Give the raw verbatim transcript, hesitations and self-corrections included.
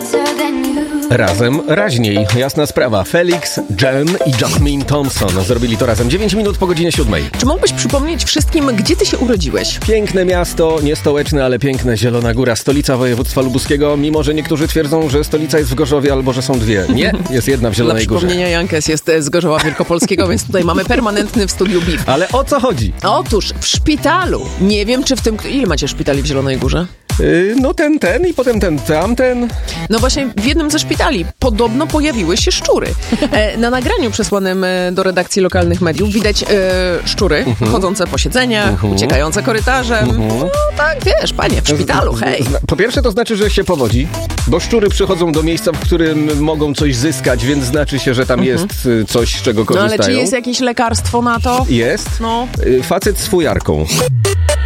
Razem raźniej. Jasna sprawa. Felix, Jen i Jasmine Thompson zrobili to razem. dziewięć minut po godzinie siódmej. Czy mógłbyś przypomnieć wszystkim, gdzie ty się urodziłeś? Piękne miasto, nie stołeczne, ale piękne. Zielona Góra, stolica województwa lubuskiego. Mimo że niektórzy twierdzą, że stolica jest w Gorzowie albo że są dwie. Nie, jest jedna w Zielonej Dla Górze. przypomnienia, Jankes jest z Gorzowa Wielkopolskiego, więc tutaj mamy permanentny w studiu B I F. Ale o co chodzi? Otóż w szpitalu. Nie wiem, czy w tym... Ile macie szpitali w Zielonej Górze? Yy, no ten, ten i potem ten, tamten. No właśnie w jednym ze szpitali podobno pojawiły się szczury. E, na nagraniu przesłanym e, do redakcji lokalnych mediów widać e, szczury uh-huh. chodzące po siedzeniach, uh-huh. uciekające korytarzem. Uh-huh. No tak, wiesz, panie, w szpitalu, hej. Po pierwsze to znaczy, że się powodzi, bo szczury przychodzą do miejsca, w którym mogą coś zyskać, więc znaczy się, że tam uh-huh. jest coś, z czego korzystają. No ale czy jest jakieś lekarstwo na to? Jest. No. Facet z fujarką.